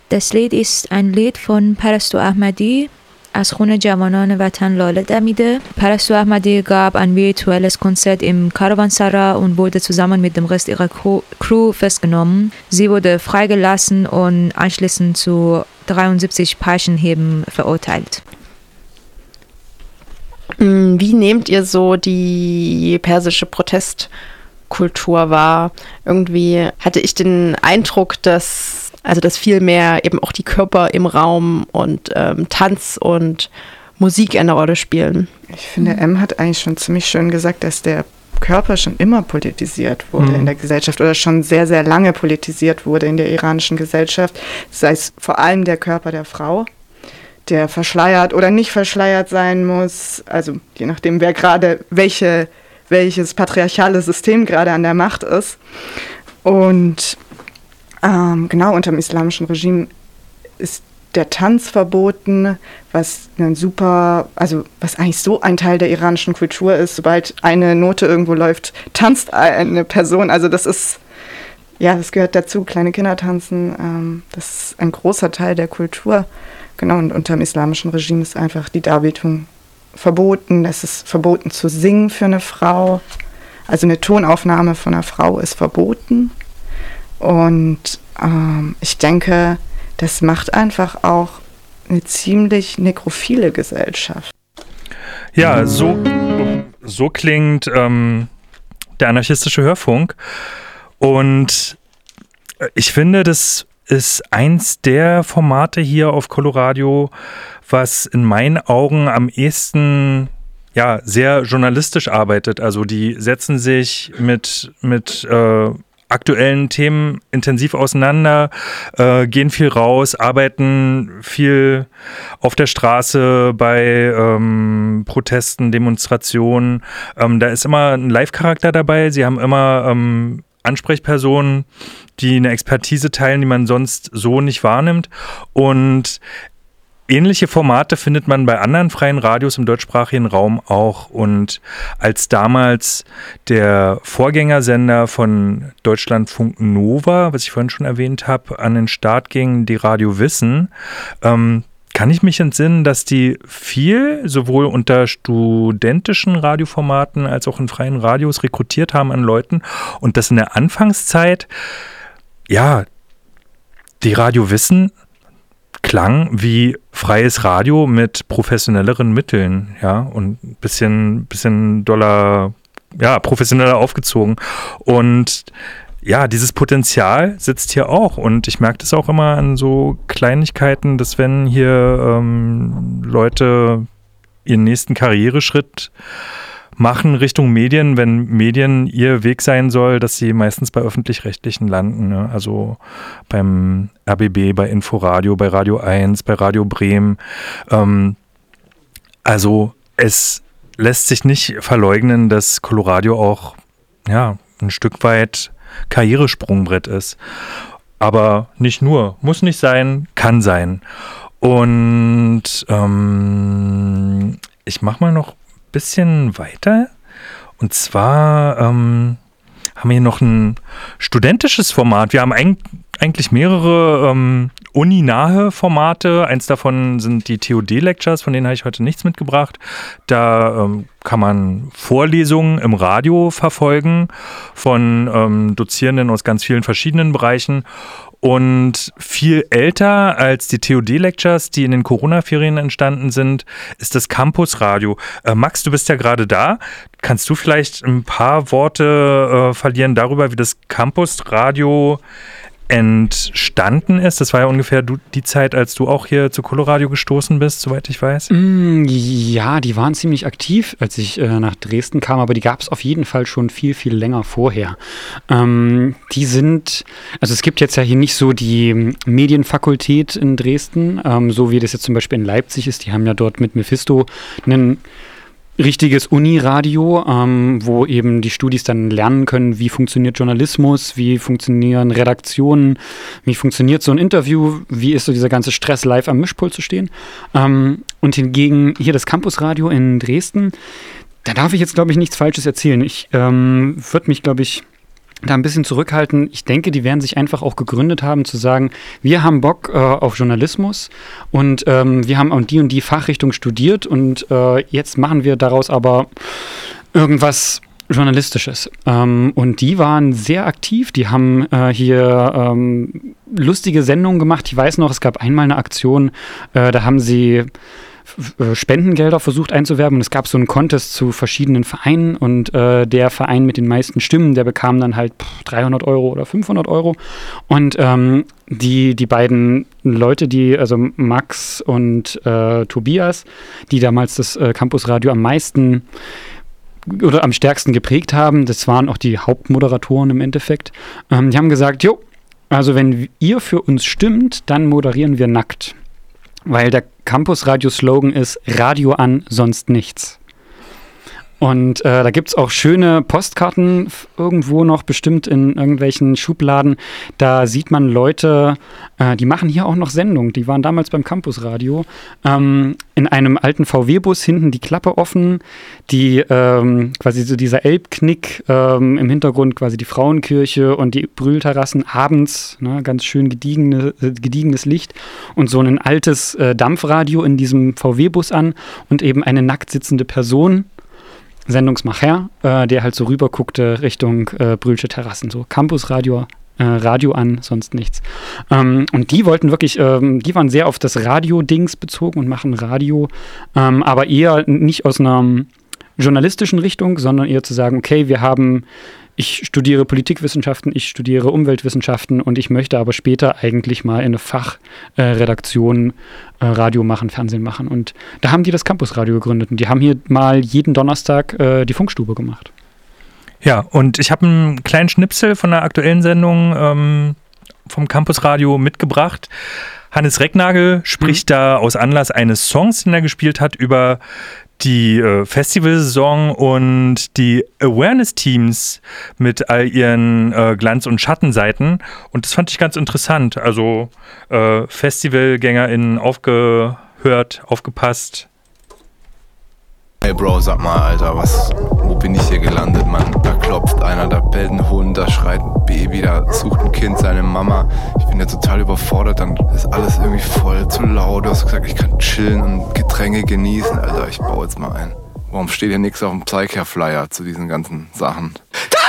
Das Lied ist ein Lied von Parastu Ahmadi از خون جوانان وطن لاله دمیده. Parastu Ahmadi gab ein virtuelles Konzert im Karawanserra und wurde zusammen mit dem Rest ihrer Crew festgenommen. Sie wurde freigelassen und anschließend zu 73 Peitschenhieben verurteilt. Wie nehmt ihr so die persische Protestkultur wahr? Irgendwie hatte ich den Eindruck, dass viel mehr eben auch die Körper im Raum und Tanz und Musik eine Rolle spielen. Ich finde, M hat eigentlich schon ziemlich schön gesagt, dass der Körper schon immer politisiert wurde in der Gesellschaft oder schon sehr, sehr lange politisiert wurde in der iranischen Gesellschaft. Sei es vor allem der Körper der Frau, der verschleiert oder nicht verschleiert sein muss, also je nachdem, wer gerade welches patriarchale System gerade an der Macht ist. Und genau, unter dem islamischen Regime ist der Tanz verboten, was eigentlich so ein Teil der iranischen Kultur ist. Sobald eine Note irgendwo läuft, tanzt eine Person. Also das gehört dazu, kleine Kinder tanzen. Das ist ein großer Teil der Kultur. Genau, und unter dem islamischen Regime ist einfach die Darbietung verboten. Es ist verboten zu singen für eine Frau. Also eine Tonaufnahme von einer Frau ist verboten. Und ich denke, das macht einfach auch eine ziemlich nekrophile Gesellschaft. Ja, so klingt der anarchistische Hörfunk. Und ich finde, das ist eins der Formate hier auf Coloradio, was in meinen Augen am ehesten sehr journalistisch arbeitet. Also die setzen sich mit aktuellen Themen intensiv auseinander, gehen viel raus, arbeiten viel auf der Straße bei Protesten, Demonstrationen. Da ist immer ein Live-Charakter dabei. Sie haben immer Ansprechpersonen, die eine Expertise teilen, die man sonst so nicht wahrnimmt. Und ähnliche Formate findet man bei anderen freien Radios im deutschsprachigen Raum auch. Und als damals der Vorgängersender von Deutschlandfunk Nova, was ich vorhin schon erwähnt habe, an den Start ging, die Radio Wissen, kann ich mich entsinnen, dass die viel sowohl unter studentischen Radioformaten als auch in freien Radios rekrutiert haben an Leuten und dass in der Anfangszeit, die Radio Wissen klang wie freies Radio mit professionelleren Mitteln, und ein bisschen professioneller aufgezogen. Und dieses Potenzial sitzt hier auch und ich merke das auch immer an so Kleinigkeiten, dass wenn hier Leute ihren nächsten Karriereschritt machen Richtung Medien, wenn Medien ihr Weg sein soll, dass sie meistens bei Öffentlich-Rechtlichen landen, ne? Also beim RBB, bei Inforadio, bei Radio 1, bei Radio Bremen. Also es lässt sich nicht verleugnen, dass Coloradio auch ein Stück weit Karrieresprungbrett ist. Aber nicht nur, muss nicht sein, kann sein. Und ich mache mal noch ein bisschen weiter. Und zwar haben wir hier noch ein studentisches Format. Wir haben eigentlich mehrere uninahe Formate. Eins davon sind die TOD-Lectures, von denen habe ich heute nichts mitgebracht. Da kann man Vorlesungen im Radio verfolgen von Dozierenden aus ganz vielen verschiedenen Bereichen. Und viel älter als die TOD-Lectures, die in den Corona-Ferien entstanden sind, ist das Campusradio. Max, du bist ja gerade da. Kannst du vielleicht ein paar Worte verlieren darüber, wie das Campusradio entstanden ist? Das war ja ungefähr die Zeit, als du auch hier zu Coloradio gestoßen bist, soweit ich weiß. Ja, die waren ziemlich aktiv, als ich nach Dresden kam, aber die gab es auf jeden Fall schon viel, viel länger vorher. Es gibt jetzt ja hier nicht so die Medienfakultät in Dresden, so wie das jetzt zum Beispiel in Leipzig ist. Die haben ja dort mit Mephisto einen richtiges Uniradio, wo eben die Studis dann lernen können, wie funktioniert Journalismus, wie funktionieren Redaktionen, wie funktioniert so ein Interview, wie ist so dieser ganze Stress, live am Mischpult zu stehen. Und hingegen hier das Campusradio in Dresden, da darf ich jetzt, glaube ich, nichts Falsches erzählen. Ich würde mich, glaube ich, da ein bisschen zurückhalten. Ich denke, die werden sich einfach auch gegründet haben, zu sagen, wir haben Bock auf Journalismus und wir haben auch die und die Fachrichtung studiert und jetzt machen wir daraus aber irgendwas Journalistisches. Und die waren sehr aktiv. Die haben hier lustige Sendungen gemacht. Ich weiß noch, es gab einmal eine Aktion, da haben sie Spendengelder versucht einzuwerben und es gab so einen Contest zu verschiedenen Vereinen und der Verein mit den meisten Stimmen, der bekam dann halt 300 Euro oder 500 Euro und die beiden Leute, also Max und Tobias, die damals das Campusradio am meisten oder am stärksten geprägt haben, das waren auch die Hauptmoderatoren im Endeffekt, die haben gesagt, jo, also wenn ihr für uns stimmt, dann moderieren wir nackt. Weil der Campus-Radio-Slogan ist Radio an, sonst nichts. Und da gibt es auch schöne Postkarten irgendwo noch, bestimmt in irgendwelchen Schubladen. Da sieht man Leute, die machen hier auch noch Sendungen. Die waren damals beim Campusradio. In einem alten VW-Bus, hinten die Klappe offen, die quasi so dieser Elbknick, im Hintergrund quasi die Frauenkirche und die Brühlterrassen abends, ne, ganz schön gediegenes Licht und so ein altes Dampfradio in diesem VW-Bus an und eben eine nackt sitzende Person, Sendungsmacher, der halt so rüber guckte Richtung Brühlsche Terrassen, so Campusradio, Radio an, sonst nichts. Und die wollten wirklich, die waren sehr auf das Radio-Dings bezogen und machen Radio, aber eher nicht aus einer journalistischen Richtung, sondern eher zu sagen, okay, ich studiere Politikwissenschaften, ich studiere Umweltwissenschaften und ich möchte aber später eigentlich mal in eine Fachredaktion Radio machen, Fernsehen machen. Und da haben die das Campusradio gegründet und die haben hier mal jeden Donnerstag die Funkstube gemacht. Ja, und ich habe einen kleinen Schnipsel von der aktuellen Sendung vom Campusradio mitgebracht. Hannes Recknagel spricht da aus Anlass eines Songs, den er gespielt hat, über die Festivalsaison und die Awareness-Teams mit all ihren Glanz- und Schattenseiten. Und das fand ich ganz interessant. Also FestivalgängerInnen aufgehört, aufgepasst. Hey Bro, sag mal, Alter, wo bin ich hier gelandet, Mann? Da klopft einer, da bellt ein Hund, da schreit ein Baby, da sucht ein Kind seine Mama. Ich bin ja total überfordert, dann ist alles irgendwie voll zu laut. Du hast gesagt, ich kann chillen und Getränke genießen. Alter, ich baue jetzt mal ein. Warum steht hier nichts auf dem Psycher-Flyer zu diesen ganzen Sachen? Da